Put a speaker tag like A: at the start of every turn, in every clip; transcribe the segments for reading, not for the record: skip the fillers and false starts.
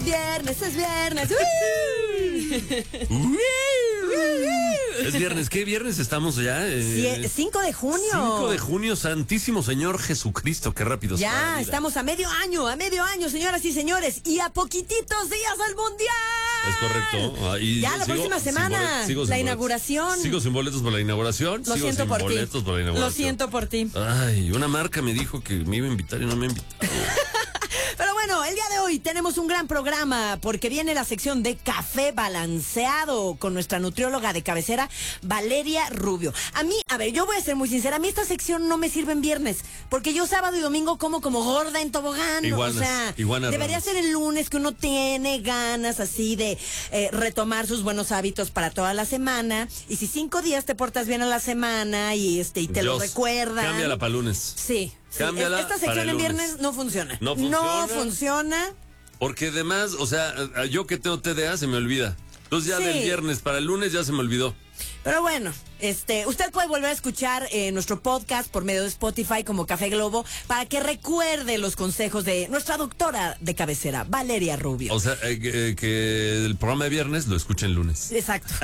A: es viernes, es viernes.
B: Es viernes, ¿qué viernes estamos ya?
A: 5 de junio.
B: 5 de junio, Santísimo Señor Jesucristo, qué rápido.
A: Ya, estamos a medio año, señoras y señores, y a poquititos días al Mundial.
B: Es correcto.
A: Ya la próxima semana, la inauguración.
B: Sigo sin boletos por la inauguración.
A: Lo siento por ti. Lo siento por ti.
B: Ay, una marca me dijo que me iba a invitar y no me ha invitado.
A: Pero bueno, el día de hoy tenemos un gran programa porque viene la sección de Café Balanceado con nuestra nutrióloga de cabecera, Valeria Rubio. A ver, yo voy a ser muy sincera, a mí esta sección no me sirve en viernes porque yo sábado y domingo como gorda en tobogán.
B: Iguanas,
A: o sea, debería ser el lunes que uno tiene ganas así de retomar sus buenos hábitos para toda la semana. Y si 5 días te portas bien a la semana y te lo recuerdan.
B: Cámbiala para lunes.
A: Sí.
B: Cámbiala.
A: Esta sección en viernes no funciona.
B: No
A: funciona.
B: Porque además, o sea, yo que tengo TDA se me olvida. Entonces ya del viernes para el lunes ya se me olvidó.
A: Pero bueno, usted puede volver a escuchar nuestro podcast por medio de Spotify como Café Globo para que recuerde los consejos de nuestra doctora de cabecera, Valeria Rubio.
B: O sea, que el programa de viernes lo escuchen el lunes.
A: Exacto.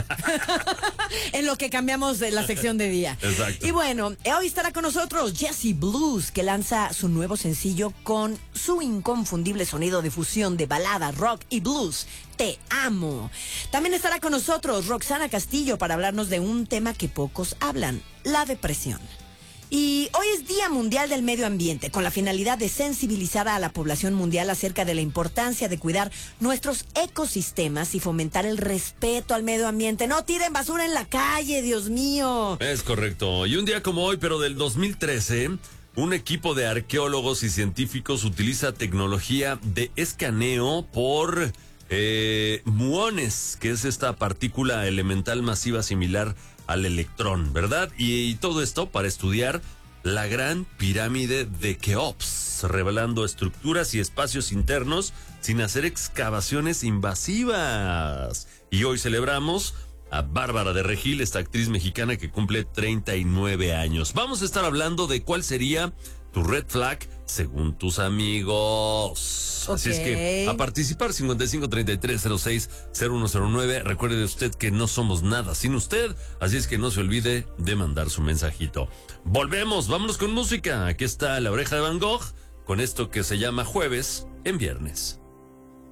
A: En lo que cambiamos la sección de día.
B: Exacto.
A: Y bueno, hoy estará con nosotros Jessie Blues, que lanza su nuevo sencillo con su inconfundible sonido de fusión de balada, rock y blues. Te amo. También estará con nosotros Roxana Castillo para hablarnos de un tema que pocos hablan, la depresión. Y hoy es Día Mundial del Medio Ambiente, con la finalidad de sensibilizar a la población mundial acerca de la importancia de cuidar nuestros ecosistemas y fomentar el respeto al medio ambiente. No tiren basura en la calle, Dios mío.
B: Es correcto. Y un día como hoy, pero del 2013... un equipo de arqueólogos y científicos utiliza tecnología de escaneo por muones, que es esta partícula elemental masiva similar al electrón, ¿verdad? Y todo esto para estudiar la gran pirámide de Keops, revelando estructuras y espacios internos sin hacer excavaciones invasivas. Y hoy celebramos a Bárbara de Regil, esta actriz mexicana que cumple 39 años. Vamos a estar hablando de cuál sería tu red flag según tus amigos.
A: Okay.
B: Así es que a participar 5533060109. Recuerde usted que no somos nada sin usted, así es que no se olvide de mandar su mensajito. Volvemos, vámonos con música. Aquí está La Oreja de Van Gogh con esto que se llama Jueves en Viernes.